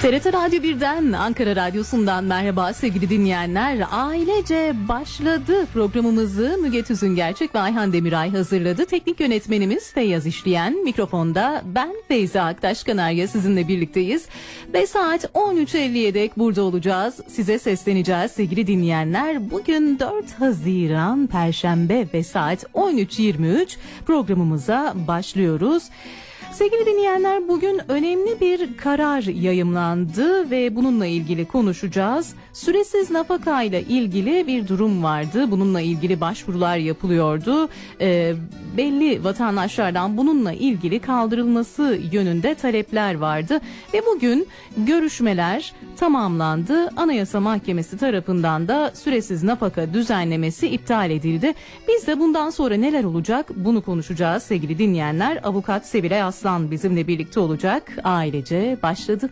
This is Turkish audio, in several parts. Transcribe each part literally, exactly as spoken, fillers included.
T R T Radyo birden, Ankara Radyosu'ndan merhaba sevgili dinleyenler. Ailece başladı programımızı Müge Tüzün Gerçek ve Ayhan Demiray hazırladı. Teknik yönetmenimiz Feyyaz İşleyen, mikrofonda ben Feyza Aktaş Kanarya sizinle birlikteyiz. Ve saat on üç elliye dek burada olacağız. Size sesleneceğiz sevgili dinleyenler. Bugün dört Haziran Perşembe ve saat on üç yirmi üç programımıza başlıyoruz. Sevgili dinleyenler, bugün önemli bir karar yayımlandı ve bununla ilgili konuşacağız. Süresiz nafaka ile ilgili bir durum vardı. Bununla ilgili başvurular yapılıyordu. E, belli vatandaşlardan bununla ilgili kaldırılması yönünde talepler vardı. Ve bugün görüşmeler tamamlandı. Anayasa Mahkemesi tarafından da süresiz nafaka düzenlemesi iptal edildi. Biz de bundan sonra neler olacak bunu konuşacağız sevgili dinleyenler. Avukat Sevilay Aslan bizimle birlikte olacak. Ailece başladı.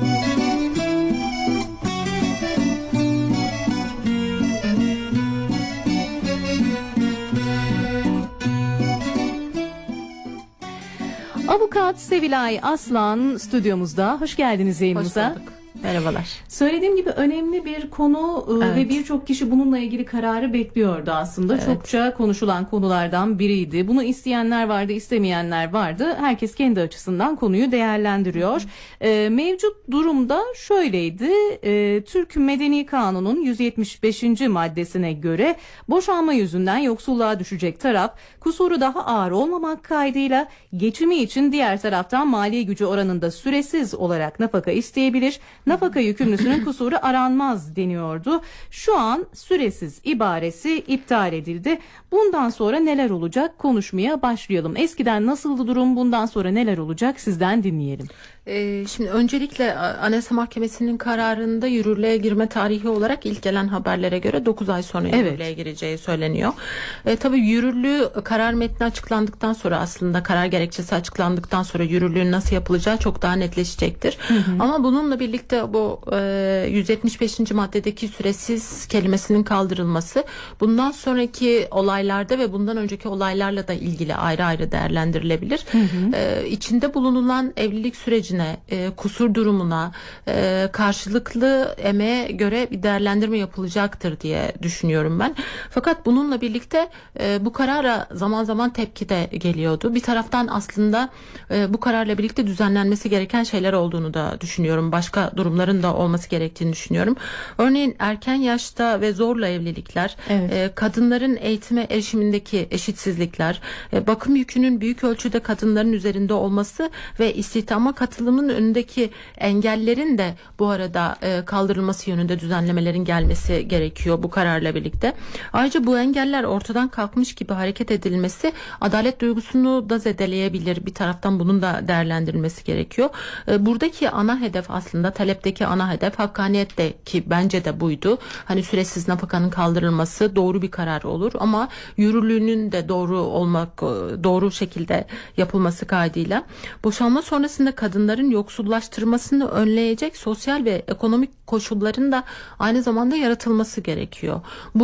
Avukat Sevilay Aslan stüdyomuzda. Hoş geldiniz yayınımıza. Hoş bulduk. Merhabalar. Söylediğim gibi önemli bir konu evet. Ve birçok kişi bununla ilgili kararı bekliyordu aslında. Evet. Çokça konuşulan konulardan biriydi. Bunu isteyenler vardı, istemeyenler vardı. Herkes kendi açısından konuyu değerlendiriyor. Ee, mevcut durumda şöyleydi. Ee, Türk Medeni Kanunu'nun yüz yetmiş beşinci maddesine göre boşanma yüzünden yoksulluğa düşecek taraf kusuru daha ağır olmamak kaydıyla geçimi için diğer taraftan mali gücü oranında süresiz olarak nafaka isteyebilir. Nafaka yükümlüsünün kusuru aranmaz deniyordu. Şu an süresiz ibaresi iptal edildi. Bundan sonra neler olacak konuşmaya başlayalım. Eskiden nasıldı durum, bundan sonra neler olacak sizden dinleyelim. Ee, şimdi öncelikle Anayasa Mahkemesi'nin kararında yürürlüğe girme tarihi olarak ilk gelen haberlere göre dokuz ay sonra yürürlüğe evet. gireceği söyleniyor. Ee, tabii yürürlüğü karar metni açıklandıktan sonra aslında karar gerekçesi açıklandıktan sonra yürürlüğün nasıl yapılacağı çok daha netleşecektir. Hı hı. Ama bununla birlikte bu e, yüz yetmiş beşinci maddedeki süresiz kelimesinin kaldırılması bundan sonraki olaylarda ve bundan önceki olaylarla da ilgili ayrı ayrı değerlendirilebilir. Hı hı. Ee, içinde bulunulan evlilik sürecine, e, kusur durumuna, e, karşılıklı emeğe göre bir değerlendirme yapılacaktır diye düşünüyorum ben. Fakat bununla birlikte e, bu karara zaman zaman tepki de geliyordu. Bir taraftan aslında e, bu kararla birlikte düzenlenmesi gereken şeyler olduğunu da düşünüyorum. Başka durumların da olması gerektiğini düşünüyorum. Örneğin erken yaşta ve zorla evlilikler, evet. e, kadınların eğitime erişimindeki eşitsizlikler, e, bakım yükünün büyük ölçüde kadınların üzerinde olması ve istihdama katılımın önündeki engellerin de bu arada e, kaldırılması yönünde düzenlemelerin gelmesi gerekiyor bu kararla birlikte. Ayrıca bu engeller ortadan kalkmış gibi hareket edilmesi adalet duygusunu da zedeleyebilir. Bir taraftan bunun da değerlendirilmesi gerekiyor. E, buradaki ana hedef aslında talepteki ana hedef hakkaniyet de ki bence de buydu. Hani süresiz nafakanın kaldırılması doğru bir karar olur ama yürürlüğünün de doğru olmak doğru şekilde yapılması kaydıyla boşanma sonrasında kadınların yoksullaştırmasını önleyecek sosyal ve ekonomik koşulların da aynı zamanda yaratılması gerekiyor. Bu